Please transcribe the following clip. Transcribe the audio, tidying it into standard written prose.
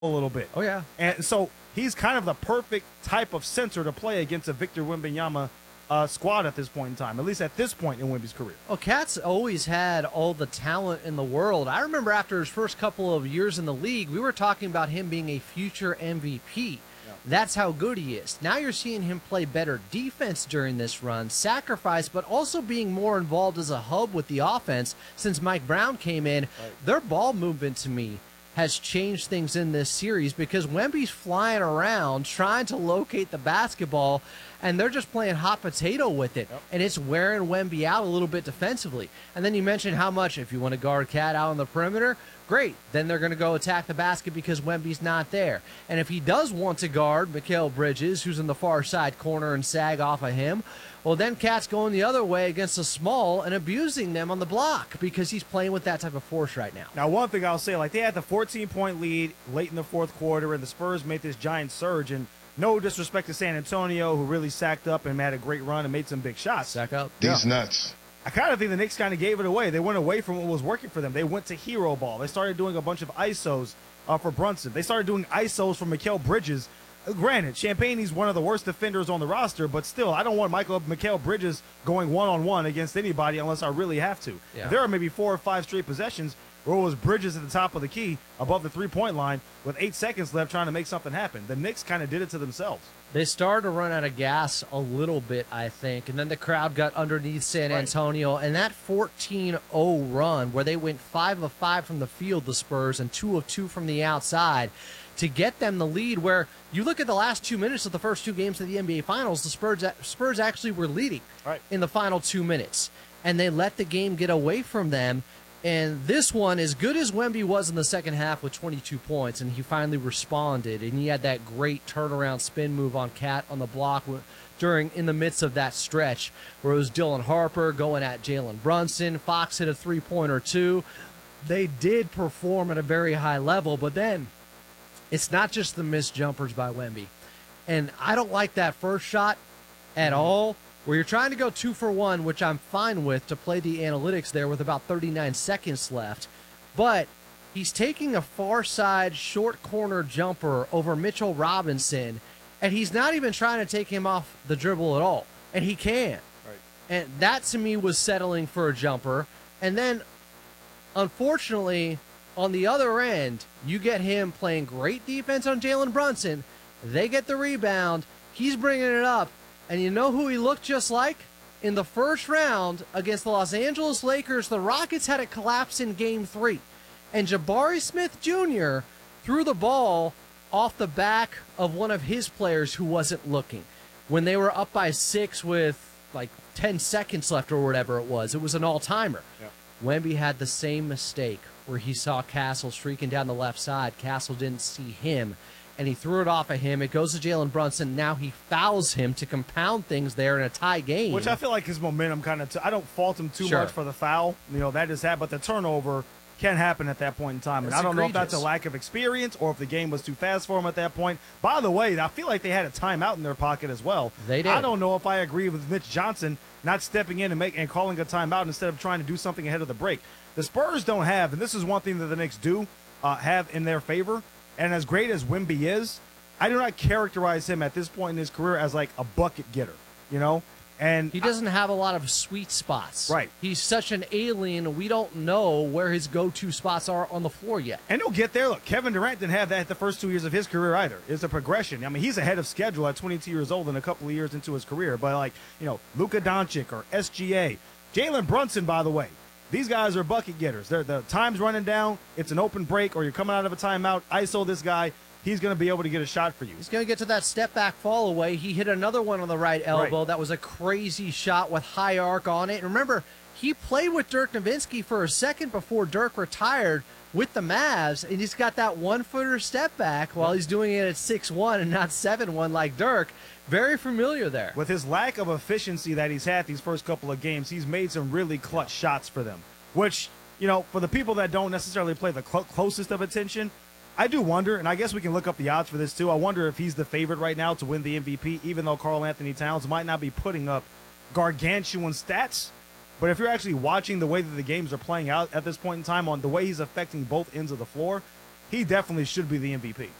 a little bit. Oh, yeah. And so he's kind of the perfect type of center to play against a Victor Wembanyama squad at this point in time, at least at this point in Wemby's career. Well, Cat's always had all the talent in the world. I remember after his first couple of years in the league, we were talking about him being a future MVP. That's how good he is. Now you're seeing him play better defense during this run, sacrifice, but also being more involved as a hub with the offense since Mike Brown came in. Right. Their ball movement, to me, has changed things in this series because Wemby's flying around trying to locate the basketball, and they're just playing hot potato with it. Yep. And it's wearing Wemby out a little bit defensively. And then you mentioned how much, if you want to guard Cat out on the perimeter, great. Then they're going to go attack the basket because Wemby's not there. And if he does want to guard Mikal Bridges, who's in the far side corner, and sag off of him, well, then Cat's going the other way against the small and abusing them on the block because he's playing with that type of force right now. Now, one thing I'll say, like, they had the 14-point lead late in the fourth quarter, and the Spurs made this giant surge. And no disrespect to San Antonio, who really sacked up and had a great run and made some big shots. Sack up. These nuts. I kind of think the Knicks kind of gave it away. They went away from what was working for them. They went to hero ball. They started doing a bunch of ISOs for Brunson. They started doing ISOs for Mikal Bridges. Granted, Champagne's one of the worst defenders on the roster, but still, I don't want Mikal Bridges going one-on-one against anybody unless I really have to. Yeah. There are maybe 4 or 5 straight possessions where it was Bridges at the top of the key above the three-point line with 8 seconds left trying to make something happen. The Knicks kind of did it to themselves. They started to run out of gas a little bit, I think, and then the crowd got underneath San Antonio, and that 14-0 run where they went 5 of 5 from the field, the Spurs, and 2 of 2 from the outside, to get them the lead where you look at the last 2 minutes of the first 2 games of the NBA Finals, the Spurs actually were leading in the final 2 minutes, and they let the game get away from them. And this one, as good as Wemby was in the second half with 22 points, and he finally responded, and he had that great turnaround spin move on Cat on the block in the midst of that stretch where it was Dylan Harper going at Jalen Brunson. Fox hit a three-pointer too. They did perform at a very high level, but then it's not just the missed jumpers by Wemby. And I don't like that first shot at all, where you're trying to go 2 for 1, which I'm fine with to play the analytics there with about 39 seconds left. But he's taking a far side short corner jumper over Mitchell Robinson, and he's not even trying to take him off the dribble at all. And he can. Right. And that, to me, was settling for a jumper. And then, unfortunately, on the other end, you get him playing great defense on Jalen Brunson. They get the rebound. He's bringing it up. And you know who he looked just like? In the first round against the Los Angeles Lakers, the Rockets had a collapse in Game 3. And Jabari Smith Jr. threw the ball off the back of one of his players who wasn't looking. When they were up by 6 with like 10 seconds left or whatever it was an all-timer. Yeah. Wemby had the same mistake where he saw Castle streaking down the left side. Castle didn't see him, and he threw it off of him. It goes to Jalen Brunson. Now he fouls him to compound things there in a tie game. Which I feel like his momentum kind of I don't fault him too much for the foul. You know, that is that, but the turnover can happen at that point in time. And I don't know if that's a lack of experience or if the game was too fast for him at that point. By the way, I feel like they had a timeout in their pocket as well. They did. I don't know if I agree with Mitch Johnson not stepping in and calling a timeout instead of trying to do something ahead of the break. The Spurs don't have, and this is one thing that the Knicks do have in their favor, and as great as Wemby is, I do not characterize him at this point in his career as like a bucket getter, you know? And he doesn't have a lot of sweet spots. Right. He's such an alien, we don't know where his go-to spots are on the floor yet. And he'll get there. Look, Kevin Durant didn't have that the first 2 years of his career either. It's a progression. I mean, he's ahead of schedule at 22 years old and a couple of years into his career. But, like, you know, Luka Doncic or SGA. Jalen Brunson, by the way, these guys are bucket getters. The time's running down. It's an open break or you're coming out of a timeout. ISO this guy. He's going to be able to get a shot for you. He's going to get to that step-back fall away. He hit another one on the right elbow. Right. That was a crazy shot with high arc on it. And remember, he played with Dirk Nowitzki for a second before Dirk retired with the Mavs, and he's got that one-footer step-back while he's doing it at 6'1" and not 7'1" like Dirk. Very familiar there. With his lack of efficiency that he's had these first couple of games, he's made some really clutch shots for them, which, you know, for the people that don't necessarily play the closest of attention, I do wonder, and I guess we can look up the odds for this too. I wonder if he's the favorite right now to win the MVP, even though Karl Anthony Towns might not be putting up gargantuan stats. But if you're actually watching the way that the games are playing out at this point in time on the way he's affecting both ends of the floor, he definitely should be the MVP.